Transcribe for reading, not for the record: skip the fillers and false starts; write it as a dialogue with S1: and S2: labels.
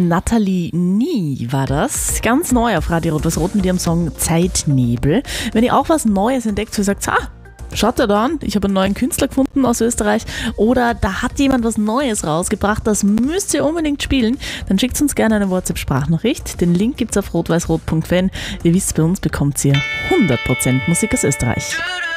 S1: Nathalie Nie war das. Ganz neu auf Radio Rot-Weiß-Rot mit ihrem Song Zeitnebel. Wenn ihr auch was Neues entdeckt, so sagt, schaut da an, ich habe einen neuen Künstler gefunden aus Österreich oder da hat jemand was Neues rausgebracht, das müsst ihr unbedingt spielen, dann schickt uns gerne eine WhatsApp-Sprachnachricht. Den Link gibt's auf rot-weiß-rot.fan. Ihr wisst, bei uns bekommt ihr 100% Musik aus Österreich.